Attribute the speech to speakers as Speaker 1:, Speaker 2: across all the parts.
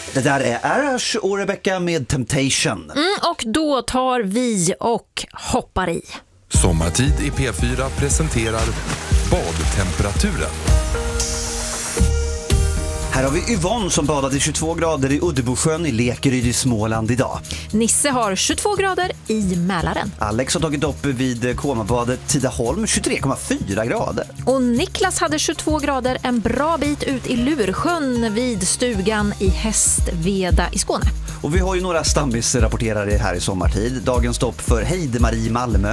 Speaker 1: Det där är Arash och Rebecca med Temptation.
Speaker 2: Och då tar vi och hoppar i.
Speaker 3: Sommartid i P4 presenterar badtemperaturen.
Speaker 1: Här har vi Yvonne som badade i 22 grader i Uddebosjön i Lekeryd i Småland idag.
Speaker 2: Nisse har 22 grader i Mälaren.
Speaker 1: Alex har tagit upp vid Komabadet Tidaholm 23,4 grader.
Speaker 2: Och Niklas hade 22 grader en bra bit ut i Lursjön vid stugan i Hästveda i Skåne.
Speaker 1: Och vi har ju några stammisrapporterare här i sommartid. Dagens stopp för Heidemarie i Malmö,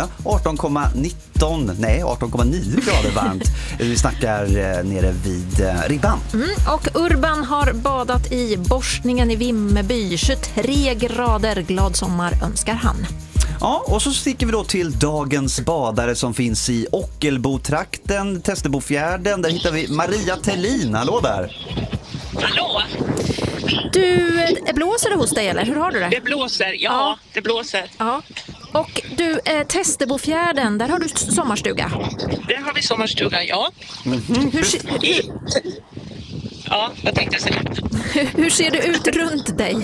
Speaker 1: 18,9 grader varmt. Vi snackar nere vid Ribban.
Speaker 2: Och Urban har badat i Borsningen i Vimmerby, 23 grader, glad sommar önskar han.
Speaker 1: Ja, och så sticker vi då till dagens badare som finns i Ockelbotrakten, Testebofjärden. Där hittar vi Maria Tellin. Hallå där!
Speaker 4: Hallå?
Speaker 2: Du, blåser det hos dig eller? Hur har du det?
Speaker 4: Det blåser, ja. Det blåser.
Speaker 2: Ja. Och du, Testebofjärden, där har du sommarstuga.
Speaker 4: Där har vi sommarstuga, ja. Ja, vad tänkte jag säga?
Speaker 2: Hur ser det ut runt dig?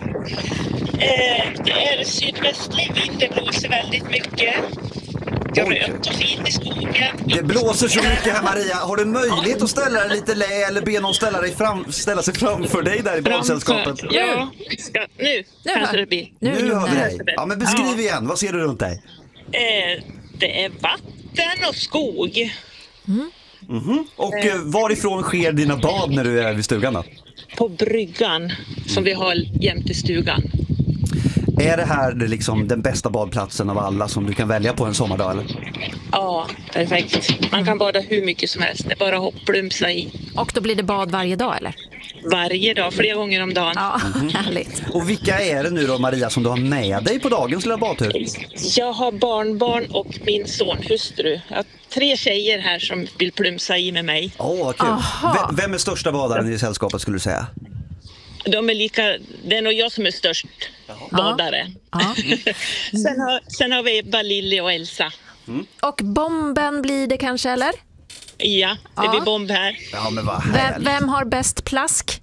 Speaker 4: Det är sydvästlig vind, det blåser väldigt mycket. Grönt och fint i skogen.
Speaker 1: Det blåser så mycket här, Maria. Har du möjlighet att ställa dig lite eller be någon ställa sig framför dig där i badsällskapet?
Speaker 4: Ja, nu kanske det blir.
Speaker 1: Nu hör vi dig. Ja, men beskriv igen. Vad ser du runt dig?
Speaker 4: Det är vatten och skog.
Speaker 1: Och varifrån sker dina bad när du är vid stugan då?
Speaker 4: På bryggan som vi har jämte stugan.
Speaker 1: Är det här liksom den bästa badplatsen av alla som du kan välja på en sommardag eller?
Speaker 4: Ja, perfekt. Man kan bada hur mycket som helst. Det är bara att hopplumsa i.
Speaker 2: Och då blir det bad varje dag eller?
Speaker 4: Varje dag, flera gånger om dagen.
Speaker 2: Ja, härligt.
Speaker 1: Och vilka är det nu då, Maria, som du har med dig på dagens lilla badtur?
Speaker 4: Jag har barnbarn och min son, hustru. Jag har 3 tjejer här som vill plumsa i med mig.
Speaker 1: Åh, kul. Vem är största badaren i sällskapet skulle du säga?
Speaker 4: De är lika, det är nog jag som är störst badare.
Speaker 2: Ja.
Speaker 4: Sen har vi Ebba, Lilly och Elsa.
Speaker 2: Och bomben blir det kanske eller?
Speaker 4: Ja, det blir bomb här.
Speaker 1: Ja, men vad härligt.
Speaker 2: Vem har bäst plask?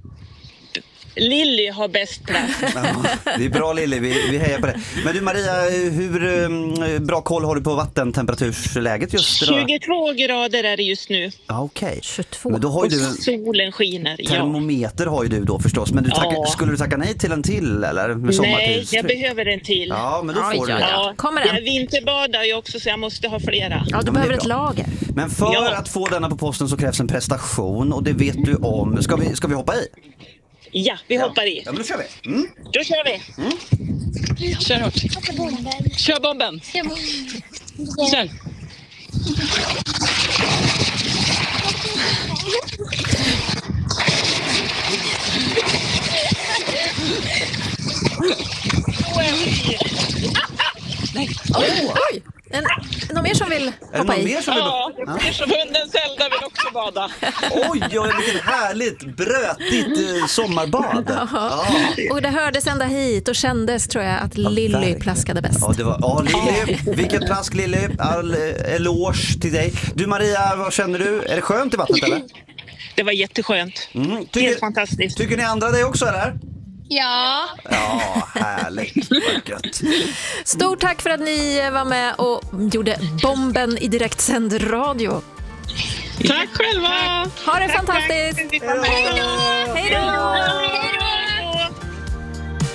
Speaker 4: Lilly har bäst plats.
Speaker 1: Ja, det är bra, Lilly, vi hejar på det. Men du Maria, hur bra koll har du på vattentemperatursläget just idag?
Speaker 4: 22 grader är det just nu.
Speaker 1: Ja, okej.
Speaker 2: 22.
Speaker 1: Men då har ju
Speaker 4: Och
Speaker 1: du en
Speaker 4: solen skiner.
Speaker 1: termometer har ju du då förstås. Men skulle du tacka nej till en till eller? Med
Speaker 4: Nej, jag behöver en till.
Speaker 1: Ja, men då får du det.
Speaker 4: Ja,
Speaker 2: Kommer den?
Speaker 4: jag vinterbadar ju också så jag måste ha flera.
Speaker 2: Ja, du
Speaker 1: men
Speaker 2: behöver
Speaker 1: det är
Speaker 2: ett
Speaker 1: bra.
Speaker 2: lager.
Speaker 1: Men för att få denna på posten så krävs en prestation och det vet du om. Ska vi hoppa i?
Speaker 4: Ja, vi hoppar i.
Speaker 1: Ja, men då kör vi.
Speaker 4: Då kör vi.
Speaker 5: Kör hårt. Kör bomben. Kör.
Speaker 2: Oj! Någon mer som vill
Speaker 1: Är det
Speaker 2: hoppa
Speaker 1: någon
Speaker 2: i?
Speaker 1: mer som vill...
Speaker 4: Hunden Zelda vill också bada.
Speaker 1: Oj, vilket härligt brötigt sommarbad. Ja.
Speaker 2: Och det hördes ända hit och kändes tror jag att Lilly
Speaker 1: verkligen.
Speaker 2: plaskade bäst.
Speaker 1: Ja, det var Lilly. Vilket plask, Lilly. All eloge till dig. Du Maria, vad känner du? Är det skönt i vattnet eller?
Speaker 4: Det var jätteskönt. Helt fantastiskt.
Speaker 1: Tycker ni andra det också eller?
Speaker 6: Ja.
Speaker 1: Ja, härligt. Vad gött.
Speaker 2: Stort tack för att ni var med och gjorde bomben i direktsänd radio.
Speaker 4: Tack själva.
Speaker 2: Ha det fantastiskt.
Speaker 4: Hej då.